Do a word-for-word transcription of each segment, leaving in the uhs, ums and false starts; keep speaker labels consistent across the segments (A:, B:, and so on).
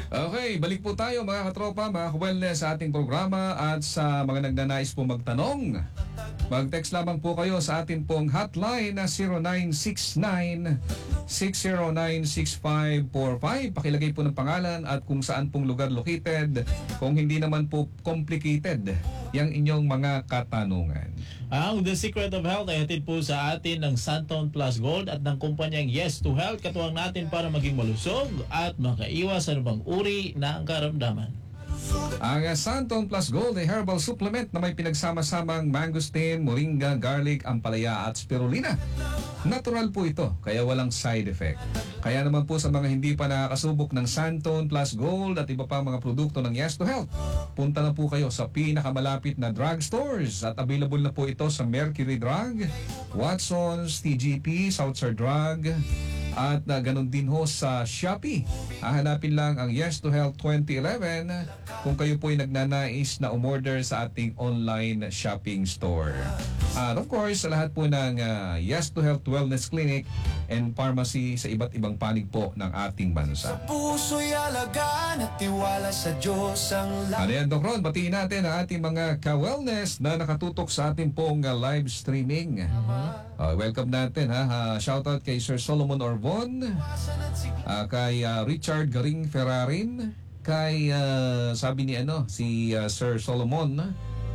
A: Okay, balik po tayo mga katropa, mga ka-wellness sa ating programa at sa mga nagnanais po magtanong. Mag-text lamang po kayo sa ating pong hotline na zero nine six nine, six zero nine, six five four five. Pakilagay po ng pangalan at kung saan pong lugar located. Kung hindi naman po complicated yung inyong mga katanungan.
B: Ang The Secret of Health ay hatid po sa atin ng Santon Plus Gold at ng kumpanyang Yes to Health. Katuwang natin para maging malusog at makaiwas sa anumang uri ng karamdaman.
A: Ang Santon Plus Gold ay herbal supplement na may pinagsama-samang mangosteen, moringa, garlic, ampalaya at spirulina. Natural po ito, kaya walang side effect. Kaya naman po sa mga hindi pa nakakasubok ng Santon Plus Gold at iba pa mga produkto ng Yes to Health, punta na po kayo sa pinakamalapit na drugstores at available na po ito sa Mercury Drug, Watson's, T G P, Southside Drug, at uh, ganun din ho sa Shopee. Hahanapin lang ang Yes to Health twenty eleven kung kayo po ay nagnanais na umorder sa ating online shopping store. At of course, sa lahat po ng uh, Yes to Health Wellness Clinic and Pharmacy sa iba't ibang panig po ng ating bansa.
C: Sa puso'y alagaan at tiwala sa Diyos ang lahat.
A: Ano yan, Doc Ron? Batiin natin ang ating mga ka-wellness na nakatutok sa ating pong uh, live streaming. Uh, welcome natin ha. Uh, shoutout kay Sir Solomon Orvon, uh, kay uh, Richard Garing Ferrarin, kay uh, sabi ni ano si uh, Sir Solomon.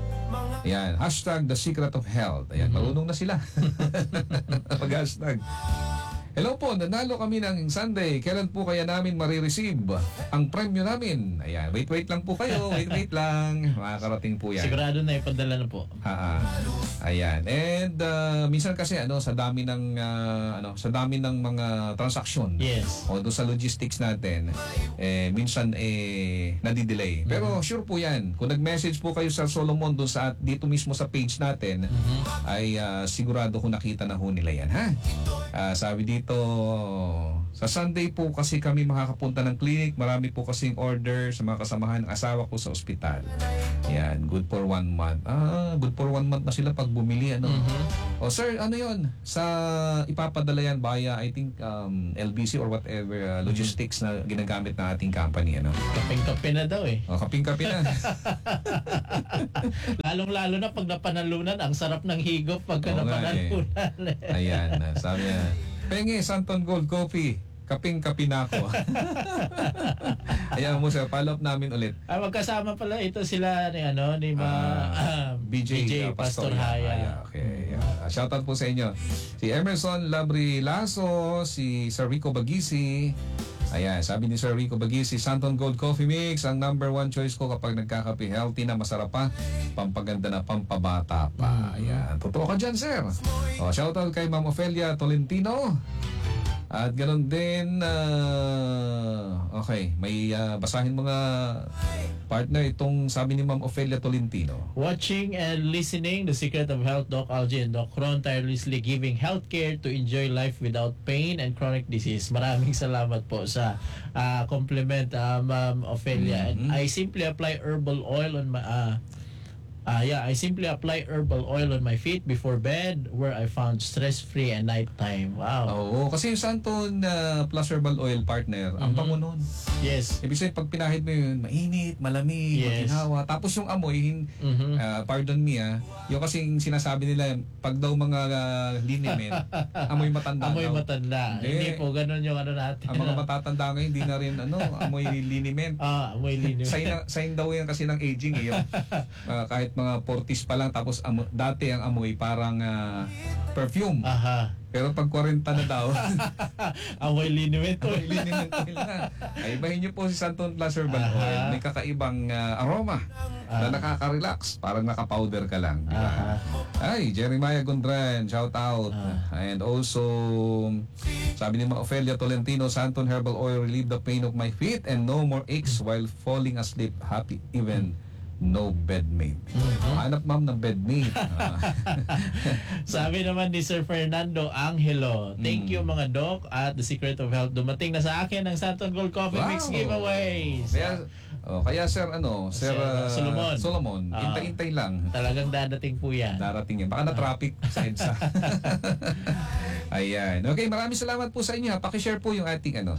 A: Ayan, hashtag The Secret of Health. Ayan, marunong na sila. Pag-hashtag. Hello po, nanalo kami ng Sunday. Kailan po kaya namin marireceive ang premyo namin? Ayan, wait, wait lang po kayo. Wait, wait lang. Makakarating po yan.
B: Sigurado na ipadala na po.
A: Ha, ayan. And uh, minsan kasi ano sa dami ng uh, ano sa dami ng mga transaksyon.
B: Yes.
A: O doon sa logistics natin, eh minsan eh nadidelay. Pero mm-hmm. sure po 'yan. Kung nag-message po kayo sa Solomon doon sa dito mismo sa page natin, mm-hmm. ay uh, sigurado ko nakita na ho nila 'yan, ha. Uh, sabi dito sa Sunday po kasi kami makakapunta ng clinic. Marami po kasing order sa mga kasamahan ng asawa ko sa ospital. Yan, good for one month. Ah, good for one month na sila pag bumili, ano. Mm-hmm. O sir, ano yon? Sa ipapadala yan via, I think, um, L B C or whatever, uh, logistics na ginagamit ng ating company, ano.
B: Kaping-kape na daw eh.
A: O, kaping-kape na.
B: Lalong-lalo na pag napanalunan, ang sarap ng higop pagka
A: Oo nga,
B: napanalunan.
A: eh. Ayan, sabi niya, Penge, Santon Gold Coffee. Kaping-kapi na ako. Ayan mo sir, follow up namin ulit.
B: Ah, magkasama pala ito sila ni ano ni Ma
A: uh, B J,
B: B J
A: uh,
B: Pastor
A: Pastor
B: Haya.
A: Haya. Okay. Uh, shoutout po sa inyo. Si Emerson Labri Lasso, si Sir Rico Bagisi. Ayan, sabi ni Sir Rico Bagisi, Santon Gold Coffee Mix, ang number one choice ko kapag nagkakape. Healthy na, masarap pa, pampaganda na, pampabata pa. Ayan, totoo ka dyan, sir. O, shoutout kay Ma'am Ofelia Tolentino. At ganoon din, uh, okay, may uh, basahin mga partner itong sabi ni Ma'am Ofelia Tolentino.
B: Watching and listening The Secret of Health, Doc Algie and Doc Ron tirelessly giving healthcare to enjoy life without pain and chronic disease. Maraming salamat po sa uh, compliment, uh, Ma'am Ofelia.
A: Mm-hmm.
B: And I simply apply herbal oil on my... Uh, Uh, yeah, I simply apply herbal oil on my feet before bed where I found stress-free and nighttime. Wow.
A: Oo, kasi yung Santon uh, Plus Herbal Oil partner, ang
B: Mhm.
A: bango nun.
B: Yes.
A: Ibig sabihin, pag pinahid mo yun, mainit, malamig,
B: Yes.
A: maginhawa. Tapos yung amoy,
B: Mhm.
A: uh, pardon me ah, yung kasing sinasabi nila, pag daw mga uh, liniment, amoy matanda
B: Amoy
A: daw.
B: matanda.
A: Hindi.
B: Hindi po, ganun yung ano natin.
A: Ang mga matatanda ngayon, hindi na rin ano, amoy liniment.
B: Ah, amoy linim.
A: Sign, na- sign daw yan kasi ng aging eh. Yung, uh, kahit mga forties pa lang, tapos amo, dati ang amoy parang uh, perfume.
B: Aha.
A: Pero pag forty na daw,
B: Amoy linim ito.
A: amoy liniment oil na. Ay, ibahin niyo po si Santon Plus Herbal
B: Aha.
A: Oil. May kakaibang uh, aroma na
B: Ah.
A: nakaka-relax. Parang naka-powder ka lang. Di ba?
B: Aha.
A: Ay, Jeremiah Gondran, shout out.
B: Ah.
A: And also, sabi ni Ma Ofelia Tolentino, Santon Herbal Oil relieve the pain of my feet and no more aches while falling asleep. Happy even no bedmate. Hanap ma'am ng bedmate. Ah.
B: Sabi naman ni Sir Fernando Angelo, thank you mga doc at The Secret of Health. Dumating na sa akin ang Santon Gold Coffee
A: Wow.
B: Mix giveaways.
A: Kaya, oh, kaya sir, ano, Sir,
B: Sir,
A: uh,
B: Solomon.
A: Solomon,
B: Ah.
A: hintay-hintay lang.
B: Talagang dadating po yan.
A: Darating yan. Baka na-traffic sa EDSA. Ayan. Okay, maraming salamat po sa inyo. Ha. Pakishare po yung ating ano,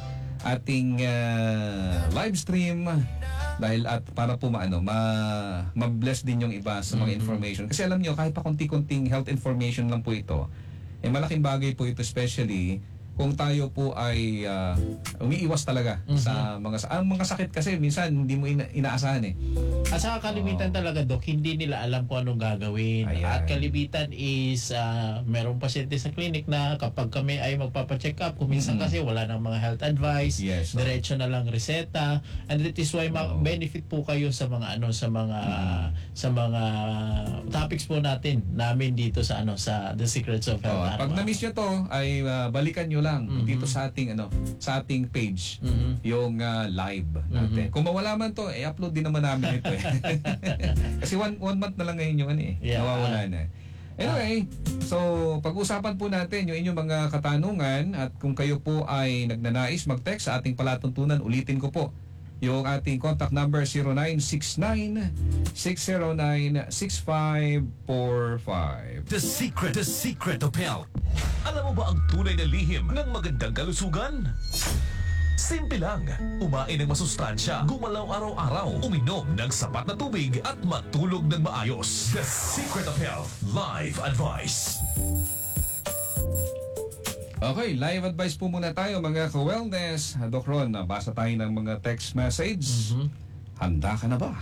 A: ating ah, live stream dahil at para po maano ma ma-bless din yung iba sa mga information. Kasi alam niyo kahit pa konti-konting health information lang po ito, eh malaking bagay po ito, especially kung tayo po ay ah, umiiwas talaga sa mga sa ang mga sakit kasi minsan hindi mo ina- inaasahan eh.
B: At saka kalimitan talaga, Dok, hindi nila alam kung anong gagawin.
A: Ayan.
B: At kalimitan is, uh, merong pasyente sa clinic na kapag kami ay magpapacheck up, kung minsan
A: Mm-mm.
B: kasi wala ng mga health advice,
A: Yes, oh.
B: diretso na lang reseta. And that is why ma-
A: Oo.
B: benefit po kayo sa mga ano sa mga sa mga topics po natin namin dito sa ano sa The Secrets of Health.
A: Oh, pag
B: Araw-araw.
A: na-miss nyo to ay ah, balikan nyo lang
B: Mhm.
A: dito sa ating ano sa ating page
B: Mhm.
A: yung ah, live natin. Kung mawala man to, eh upload din naman namin ito eh. Kasi one one month na lang ngayon yung ano eh.
B: Yeah.
A: Nawawala na. Anyway, so pag-usapan po natin yung inyong mga katanungan at kung kayo po ay nagnanais mag-text sa ating palatuntunan, ulitin ko po yung ating contact number zero nine six nine, six zero nine, six five four five.
D: The secret, the secret of health. Alam mo ba ang tunay na lihim ng magandang kalusugan? Simple lang. Umain ng masustansya, gumalaw araw-araw, uminom ng sapat na tubig at matulog ng maayos. The Secret of Health Live Advice.
A: Okay, live advice po muna tayo mga ka-wellness. Doc Ron, basa tayo ng mga text message. Handa ka na ba?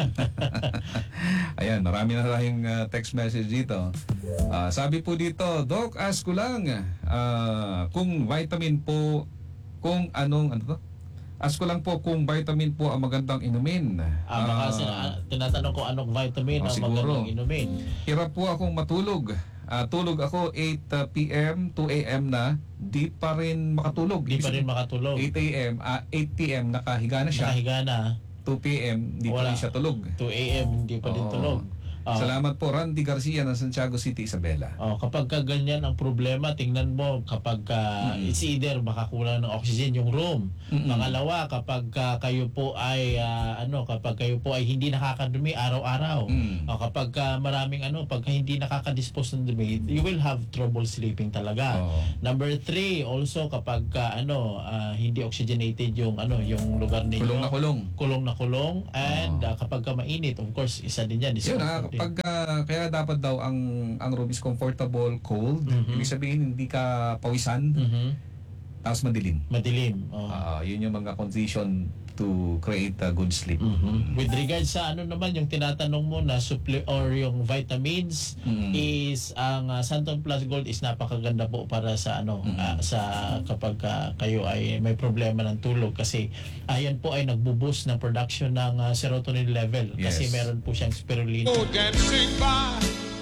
A: Ayan, marami na tayong uh, text message dito. Ah, sabi po dito, Doc, ask ko lang ah, kung vitamin po, kung anong, ano to? Ask ko lang po kung vitamin po ang magandang inumin.
B: Ah, baka
A: Ah,
B: sina- tinatanong ko anong vitamin
A: Oh,
B: ang
A: siguro.
B: magandang inumin.
A: Hirap po akong matulog. Ah, tulog ako eight p m, two a m na, di pa rin makatulog.
B: Di pa rin makatulog.
A: eight a m, ah, eight p m nakahiga na siya.
B: Nakahiga na.
A: two p m, di pa
B: Wala.
A: rin siya tulog.
B: two a m hindi pa din
A: Oo.
B: tulog. Ah.
A: Salamat po, Randy Garcia ng Santiago City, Isabela.
B: Oh, kapag ka ganyan ang problema, tingnan mo kapag ka, it's either baka kulang ng oxygen yung room.
A: Mm-mm.
B: Pangalawa, kapag ka kayo po ay ah, ano, kapag kayo po ay hindi nakakadumi araw-araw.
A: Mm.
B: O kapag ka maraming ano, pagka hindi nakakadispose ng dumi, you will have trouble sleeping talaga.
A: Oo.
B: Number three, also kapag ka ano, ah, hindi oxygenated yung ano, yung lugar ninyo.
A: Kulong na kulong.
B: Kulong na kulong and ah, kapag ka mainit, of course, isa din yan.
A: Yun ha,
B: discomfort din.
A: pag, ah, kaya dapat daw ang ang room is comfortable, cold.
B: Mhm.
A: Ibig sabihin hindi ka pawisan,
B: Mhm.
A: tapos madilim.
B: Madilim. Oh.
A: Ah, yun yung mga condition to create a good sleep.
B: Mhm. With regards sa ano naman yung tinatanong mo na supple or yung vitamins
A: Mhm.
B: is ang uh, Santon Plus Gold is napakaganda po para sa ano
A: Mhm.
B: ah, sa kapag ah, kayo ay may problema ng tulog kasi ayan po ay nagbo-boost ng production ng ah, serotonin level kasi
A: Yes.
B: meron po siyang spirulina.
E: Oh, dancing by,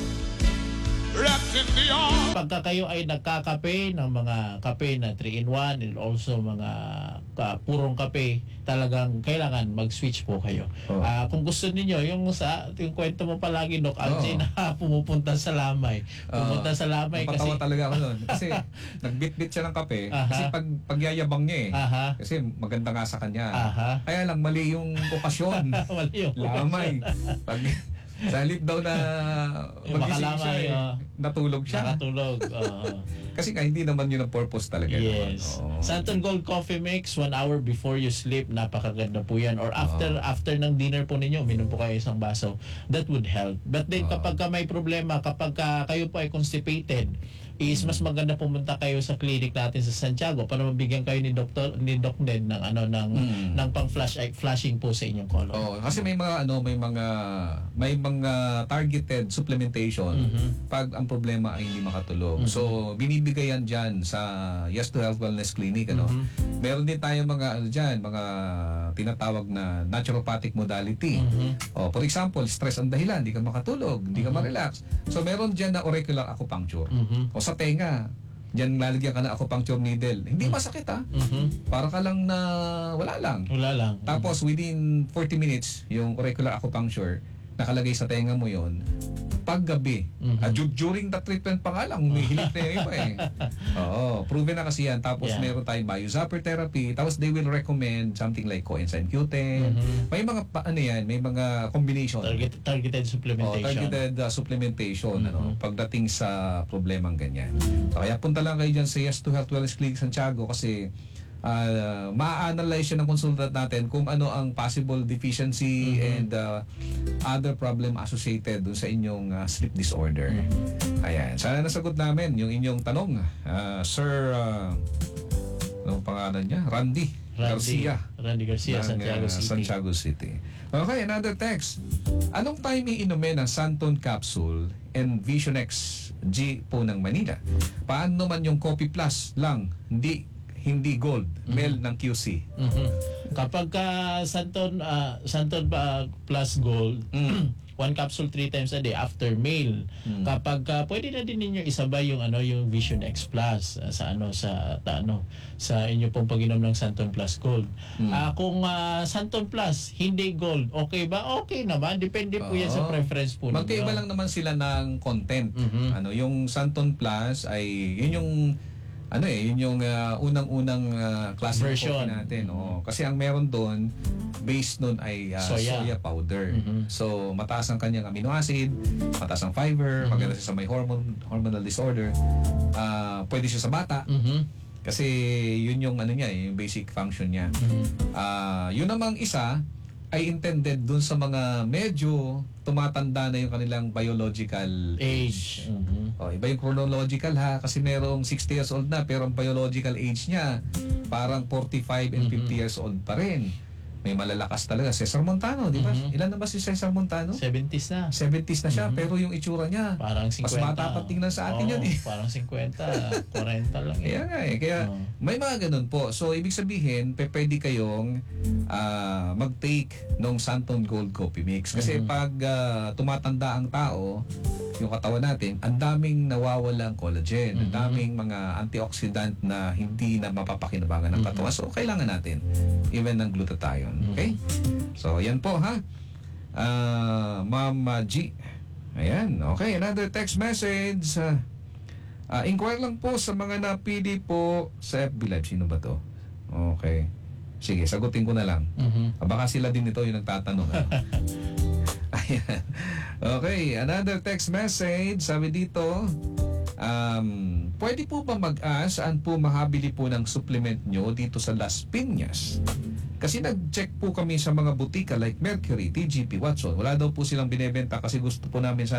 E: wrapped in the arms.
B: Pagka kayo ay nagkakape ng mga kape na three in one and also mga ka, purong kape, talagang kailangan mag-switch po kayo.
A: Oh.
B: Ah, kung gusto niyo yung sa yung kwento mo palagi Doc Algie
A: Oo.
B: na pumupunta sa lamay. Pumunta
A: Ah,
B: sa lamay kasi
A: napatawa talaga ako nun. Kasi nagbit-bit siya ng kape.
B: Aha.
A: Kasi pag pagyayabang niya eh.
B: aha
A: Kasi maganda nga sa kanya.
B: aha
A: Kaya lang mali yung okasyon.
B: wala yung
A: Lamay. Pag sa halip daw na
B: Yung
A: magising siya
B: makalamay,
A: eh,
B: oh.
A: natulog siya.
B: nakatulog. Oo.
A: Kasi ka, hindi naman yun ang purpose talaga.
B: Yes.
A: naman. Oo.
B: Santon Gold Coffee Mix, one hour before you sleep, napakaganda po yan. Or after after ng dinner po ninyo, minum po kayo isang baso. That would help. But then
A: Oo.
B: kapag ka may problema, kapag ka kayo po ay constipated, is mas maganda pumunta kayo sa clinic natin sa Santiago para mabigyan kayo ni Doctor ni Doc Ned ng ano ng
A: Mm.
B: ng pang flash flashing po sa inyong colon.
A: Oo, kasi may mga ano, may mga may mga targeted supplementation
B: Mhm.
A: pag ang problema ay hindi makatulog.
B: Mhm.
A: So binibigay yan diyan sa Yes to Health Wellness Clinic ano.
B: Mhm.
A: Meron din tayong mga ano diyan, mga tinatawag na naturopathic modality.
B: Mhm.
A: Oh, for example, stress ang dahilan, hindi ka makatulog, hindi ka ma-relax. So meron diyan na auricular acupuncture.
B: Mhm.
A: O sa tenga, diyan lalagyan ka ng acupuncture needle. Hindi masakit ha.
B: Mhm.
A: Para ka lang na wala lang.
B: Wala lang.
A: Tapos within forty minutes, yung auricular acupuncture, nakalagay sa tenga mo yon paggabi.
B: Mhm.
A: Ah, du- during the treatment pa nga lang, may hilit na yung iba eh. Oo, proven na kasi yan. Tapos
B: Yeah.
A: meron tayong biozapper therapy. Tapos they will recommend something like coenzyme Q ten.
B: Mhm.
A: May mga, pa, ano yan, may mga combination.
B: Target, targeted
A: Oh,
B: supplementation.
A: targeted uh, supplementation ano
B: Mhm.
A: pagdating sa problemang ganyan. So, kaya punta lang kayo diyan sa Yes to Health Wellness Clinic Santiago kasi uh, ma-analyze siya ng consultant natin kung ano ang possible deficiency and uh, other problem associated dun sa inyong uh, sleep disorder. Ayan. Sana nasagot namin yung inyong tanong. Uh, Sir, uh, anong pangalan niya? Randy,
B: Randy
A: Garcia.
B: Randy Garcia,
A: ng,
B: Santiago
A: uh,
B: City.
A: Santiago City. Okay, another text. Anong time iinumin ang Santon Capsule and Vision X G po ng Manila? Paano naman yung Coffee Plus lang, hindi hindi gold, mel ng Q C?
B: Mhm. Kapag ka Santon ah, Santon ah, Plus Gold, one capsule three times a day after meal. Kapag ka, pwede na din ninyo isabay yung ano yung Vision X Plus ah, sa ano sa ta, ano sa inyo pong pag-inom ng Santon Plus Gold. Ah, kung ah, Santon Plus hindi gold, okay ba? Okay naman, depende po yan sa
A: Oo.
B: preference po ninyo.
A: Magkaiba lang naman sila ng content.
B: Mhm.
A: Ano, yung Santon Plus ay yun yung ano eh, yun yung uh, unang-unang uh, klase ng
B: Version.
A: coffee natin. Oo. Kasi ang meron doon, base nun ay uh, soya.
B: Soya.
A: powder.
B: Mhm.
A: So, mataas ang kanyang amino acid, mataas ang fiber, maganda siya sa may hormone, hormonal disorder. Uh, pwede siya sa bata.
B: Mhm.
A: Kasi yun yung ano niya, eh, yung basic function niya.
B: Mhm.
A: Ah, yun namang isa ay intended dun sa mga medyo tumatanda na yung kanilang biological
B: Age. Mhm.
A: Oh, iba yung chronological ha kasi merong sixty years old na pero ang biological age niya parang forty-five and fifty years old pa rin. May malalakas talaga. Cesar Montano, di ba?
B: Mhm.
A: Ilan na ba si Cesar Montano?
B: seventies na.
A: seventies na siya
B: Mhm.
A: pero yung itsura niya
B: Parang
A: mas
B: fifty.
A: bata pa tingnan sa atin
B: Oo,
A: yan eh.
B: Parang fifty, forty lang eh.
A: Kaya nga eh. Kaya
B: Oo.
A: may mga ganun po. So, ibig sabihin, pe, pwede kayong ah, mag-take ng Santon Gold Coffee Mix. Kasi
B: Mhm.
A: pag ah, tumatanda ang tao, yung katawan natin, ang daming nawawalang collagen, ang
B: Mhm.
A: daming mga antioxidant na hindi na mapapakinabangan ng katawan. So, kailangan natin. Even ng glutathione. Okay? So, yan po ha. Ah, Mama G. Ayan. Okay, another text message. Ah, Ah, inquire lang po sa mga napili po sa F B Live. Sino ba to? Okay. Sige, sagutin ko na lang.
B: Mhm.
A: Ah, baka sila din ito yung nagtatanong. Ano? Ayan. Okay, another text message. Sabi dito, um, pwede po ba mag-ask saan po mahabili po ng supplement nyo dito sa Las Piñas? Kasi nag-check po kami sa mga butika like Mercury, T G P, Watson. Wala daw po silang binebenta kasi gusto po namin sa